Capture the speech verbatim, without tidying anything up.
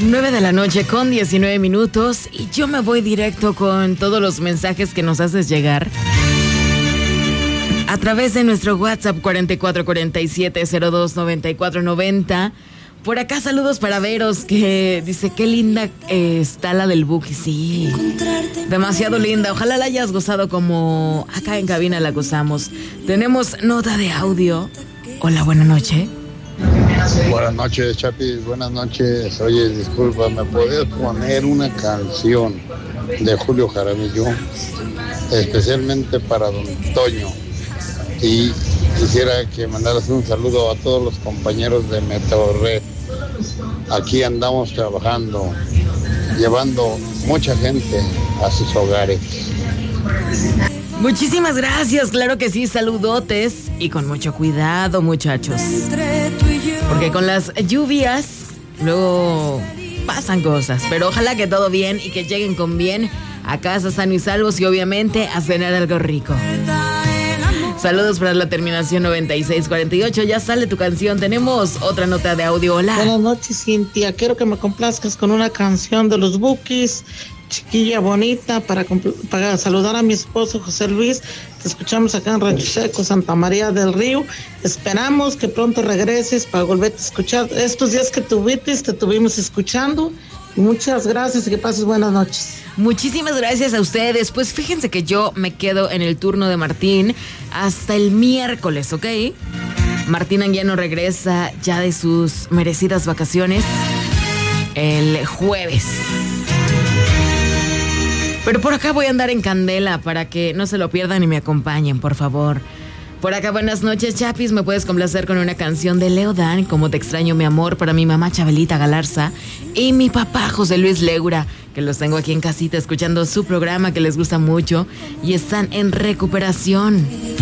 nueve de la noche con diecinueve minutos y yo me voy directo con todos los mensajes que nos haces llegar a través de nuestro WhatsApp cuarenta y cuatro cuarenta y siete cero dos noventa y cuatro noventa. Por acá saludos para Veros, que dice qué linda eh, está la del Buki. Sí, demasiado linda. Ojalá la hayas gozado como acá en cabina la gozamos. Tenemos nota de audio. Hola, buenas noches. Buenas noches, Chapis, buenas noches. Oye, disculpa, ¿me puedes poner una canción de Julio Jaramillo? Especialmente para don Toño. Y quisiera que mandaras un saludo a todos los compañeros de Meteorred. Aquí andamos trabajando, llevando mucha gente a sus hogares. Muchísimas gracias, claro que sí, saludotes y con mucho cuidado, muchachos. Porque con las lluvias luego pasan cosas, pero ojalá que todo bien y que lleguen con bien a casa sanos y salvos y obviamente a cenar algo rico. Saludos para la terminación noventa y seis cuarenta y ocho. Ya sale tu canción. Tenemos otra nota de audio. Hola. Buenas noches, Cintia. Quiero que me complazcas con una canción de los Bukis, Chiquilla Bonita, para, para saludar a mi esposo José Luis. Te escuchamos acá en Rancho Seco, Santa María del Río. Esperamos que pronto regreses para volverte a escuchar. Estos días que tuviste, te tuvimos escuchando. Muchas gracias y que pases buenas noches. Muchísimas gracias a ustedes. Pues fíjense que yo me quedo en el turno de Martín hasta el miércoles, ¿ok? Martín Anguiano regresa ya de sus merecidas vacaciones el jueves. Pero por acá voy a andar en candela para que no se lo pierdan y me acompañen, por favor. Por acá, buenas noches, Chapis. ¿Me puedes complacer con una canción de Leo Dan, Como te extraño, mi amor, para mi mamá Chabelita Galarza y mi papá José Luis Leura, que los tengo aquí en casita escuchando su programa que les gusta mucho y están en recuperación?